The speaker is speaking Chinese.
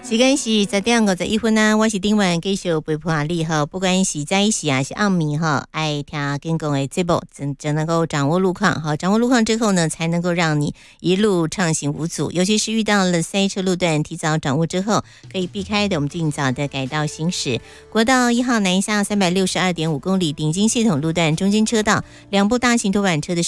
时间是10:51啊，我是丁文，继续陪伴你哈。不管是早时啊，是暗暝哈，爱听警广的节目，真能够掌握路况哈。掌握路况之后呢，才能够让你一路畅行无阻。尤其是遇到了塞车路段，提早掌握之后，可以避开的，我们尽早的改道行驶。国道1号南下362.5公里，顶金系统路段中间车道，两部大型拖板车的